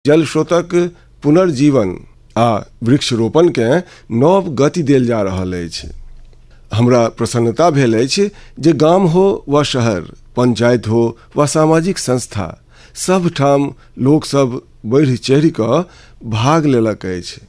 जल स्रोतक पुनर्जीवन आ वृक्षरोपण के नव गति देल जा रहल अछि। हमरा प्रसन्नता भेल अछि जे गाम हो वा शहर, पंचायत हो वा सामाजिक संस्था, सब ठाम लोक सब बढ़ि चढ़ि कऽ भाग लेलक अछि।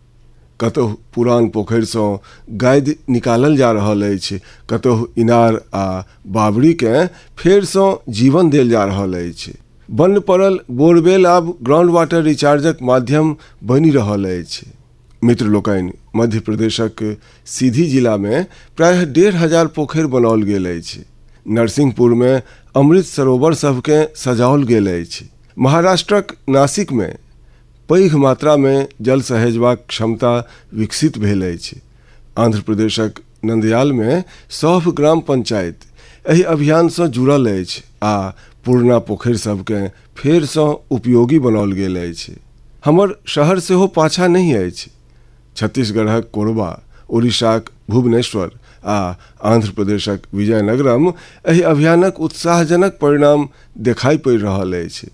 कतहु पुरान पोखरि सँ गादि निकालल जा रहल अछि, कतहु इनार आ बावड़ी के फेर सँ जीवन देल जा रहल अछि। बन पड़ल बोरवेल आब ग्राउंड वाटर रिचार्जक माध्यम बनि रहल अछि। मित्र लोकनि, मध्य प्रदेशक सीधी जिला में प्रायः 1500 पोखरि बनाओल गेल अछि। नरसिंहपुर में अमृत सरोवर सबके सजाओल गेल अछि। महाराष्ट्रक नासिक में पैघ मात्रा में जल सहेजबाक क्षमता विकसित भेल अछि। आंध्र प्रदेशक नंदयाल में सभ ग्राम पंचायत एहि अभियान सँ जुड़ल अछि आ पुरना पोखरि सबके फेर सँ उपयोगी बनाओल गेल अछि। हमर शहर सेहो पाछा नहीं अछि। छत्तीसगढ़क कोरबा, ओडिशाक भुवनेश्वर आ आंध्र प्रदेशक विजयनगरम एहि अभियानक उत्साहजनक परिणाम देखाई पड़ि रहल अछि।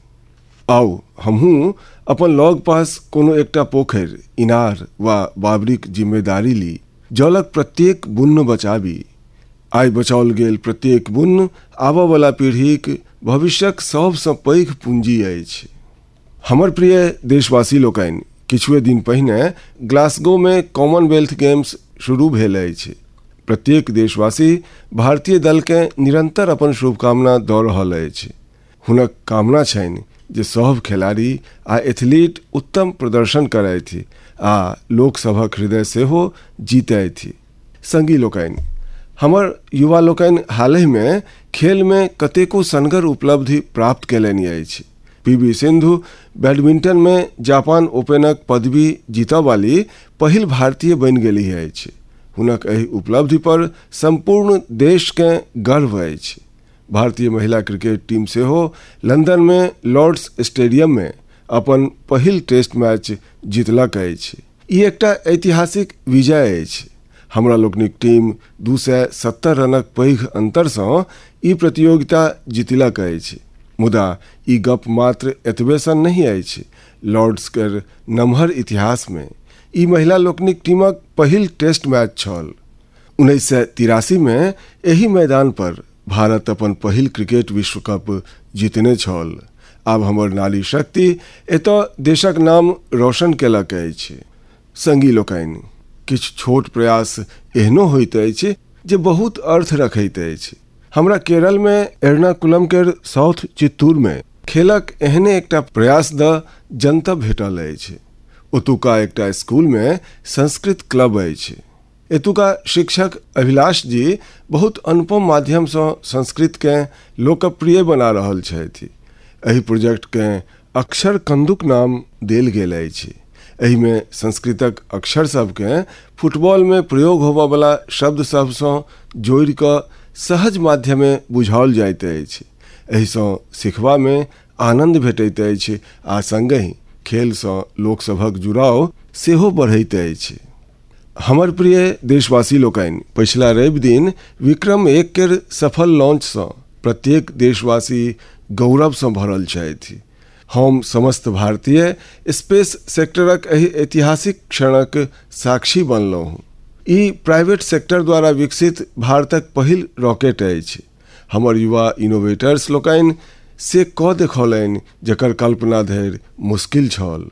आउ हमहूँ अपन लग पास कोनो एकटा पोखरि, इनार वा बावड़ीक जिम्मेदारी ली। जलक प्रत्येक बुन्न बचाबी। आइ बचाओल गेल प्रत्येक बुन्न आबऽ वाला पीढ़ीक भविष्यक सबसँ पैघ पूंजी अछि। हमर प्रिय देशवासी लोकनि, किछुए दिन पहिने ग्लासगो में कॉमनवेल्थ गेम्स शुरू भेल अछि। प्रत्येक देशवासी भारतीय दल के निरंतर अपन शुभकामना दऽ रहल अछि। हुनक कामना छनि जे सब खिलाड़ी आ एथलीट उत्तम प्रदर्शन करथि आ लोकसभक हृदय सेहो जीतथि। संगी लोकनि, हमर युवा लोकनि हालहि में खेल में कतेको सनगर उपलब्धि प्राप्त केलनि अछि। पीवी सिंधु बैडमिंटन में जापान ओपनक पदवी जीतऽ वाली पहिल भारतीय बनि गेली अछि। हुनक एहि उपलब्धि पर संपूर्ण देश के गर्व अछि। भारतीय महिला क्रिकेट टीम सेहो लंदन में लॉर्ड्स स्टेडियम में अपन पहिल टेस्ट मैच जीतलक अछि। ई एकटा ऐतिहासिक विजय अछि। हमरा लोकनिक टीम 270 रनक पैघ अंतर सँ ई प्रतियोगिता जीतलक अछि। मुदा ई गप मात्र एतबे सन नहीं अछि। लॉर्ड्स केर नमहर इतिहास में ई महिला लोकनिक टीमक पहिल टेस्ट मैच छल। 1983 में एही मैदान पर भारत अपन पहिल क्रिकेट विश्व कप जीतने छल। आब हमर नारी शक्ति एतऽ देशक नाम रोशन केलक अछि। संगी लोकनि, किछु छोट प्रयास एहनो होइत अछि जे बहुत अर्थ रखैत अछि। हमरा केरल में एर्नाकुलम केर साउथ चित्तूर में खेलक एहने एकटा प्रयास द जनतब भेटल अछि। ओतुका एकटा स्कूल में संस्कृत क्लब अछि। एतुका शिक्षक अभिलाष जी बहुत अनुपम माध्यम सँ संस्कृत के लोकप्रिय बना रहल छथि। एहि प्रोजेक्ट के अक्षर कंदुक नाम देल गेल अछि। एहि में संस्कृतक अक्षर सबके फुटबॉल में प्रयोग होबऽ वाला शब्द सब सँ जोड़ि कऽ सहज माध्यमे बुझाओल जाइत अछि। एहि सँ सिखबा में आनंद भेटैत अछि आ संगहि खेल सँ लोकसभक जुड़ाव सेहो बढ़ैत अछि। हमर प्रिय देशवासी लोकनि, पिछला रवि दिन विक्रम-1 केर सफल लॉन्च सँ प्रत्येक देशवासी गौरव सँ भरल छथि। हम समस्त भारतीय स्पेस सेक्टरक एहि ऐतिहासिक क्षणक साक्षी बनलहुँ। ई प्राइवेट सेक्टर द्वारा विकसित भारतक पहिल रॉकेट अछि। हमर युवा इनोवेटर्स लोकनि से कऽ देखौलनि जकर कल्पना धरि मुश्किल छल।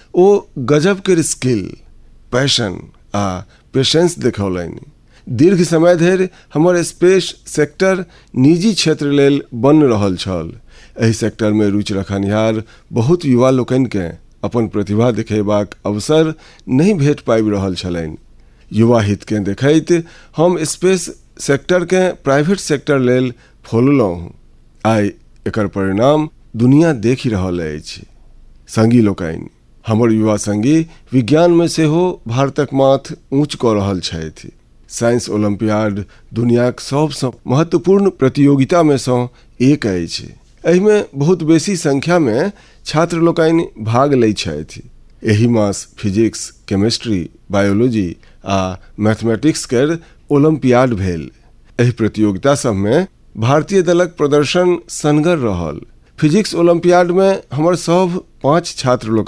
ओ गजब केर स्किल, पैशन आ पेशेंस देखौलनि। दीर्घ समय धरि हमर स्पेस सेक्टर निजी क्षेत्र लेल बन रहल छल। एहि सेक्टर में रुचि रखनिहार बहुत युवा लोकनि के अपन प्रतिभा देखेबाक अवसर नहीं भेट पाबि रहल छलनि। युवा हित के देखैत हम स्पेस सेक्टर के प्राइवेट सेक्टर लेल खोललहुँ। आइ एकर परिणाम दुनिया देखि रहल अछि। संगी लोकनि, हमर युवा संगी विज्ञान में सेहो भारतक माथ ऊँच कऽ रहल छथि। साइंस ओलंपियाड दुनियाक सबसँ महत्वपूर्ण प्रतियोगिता में सँ एक अछि। एहि में बहुत बेसी संख्या में छात्र लोकनि भाग लै छथि। एहि मास फिजिक्स, केमिस्ट्री, बायोलॉजी आ मैथमेटिक्स केर ओलंपियाड भेल। एहि प्रतियोगिता सब में भारतीय दलक प्रदर्शन सनगर रहल। फिजिक्स ओलंपियाड में हमर सब 5 छात्र लोकनि